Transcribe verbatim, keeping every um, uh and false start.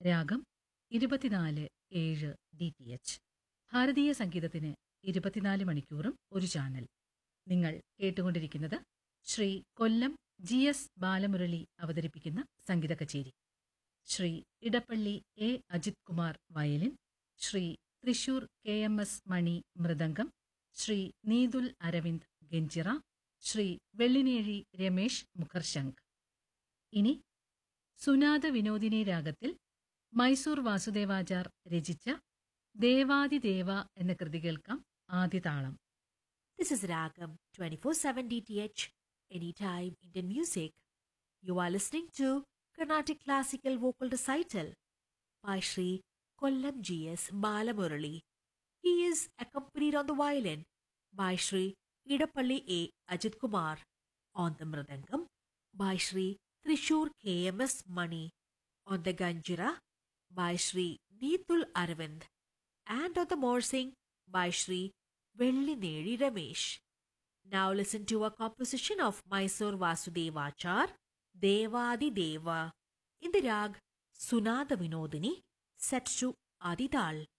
രാഗം ഇരുപത്തിനാല് ഏഴ് ഡി ടി എച്ച്. ഭാരതീയ സംഗീതത്തിന് ഇരുപത്തിനാല് മണിക്കൂറും ഒരു ചാനൽ. നിങ്ങൾ കേട്ടുകൊണ്ടിരിക്കുന്നത് ശ്രീ കൊല്ലം ജി എസ് ബാലമുരളി അവതരിപ്പിക്കുന്ന സംഗീത കച്ചേരി. Shri Edappally A Ajith Kumar violin, Shri Thrissur K M S മണി മൃദംഗം, ശ്രീ നീതുൽ അരവിന്ദ് ഗഞ്ചിറ, ശ്രീ വെള്ളിനേഴി രമേശ് മുഖർശംഖ്. ഇനി സുനാദ വിനോദിനി രാഗത്തിൽ മൈസൂർ വാസുദേവാചാർ രചിച്ച ദേവാദിദേവ എന്ന കൃതി കേൾക്കാം. ആദ്യതാളം. This is Ragam twenty-four seven D T H, anytime Indian music. You are listening to Carnatic Classical Vocal Recital by Shri Kollam G S Balamurali. He is accompanied on the violin by Shri Idapalli A. Ajit Kumar, on the mridangam by Shri Trishur K M S Mani, on the ganjira by Shri Neethul Aravind, and on the morsing by Shri Vellineri Ramesh. Now listen to a composition of Mysore Vasudevachar, Devadi Deva, in the rag Sunada Vinodini, set to Adidal.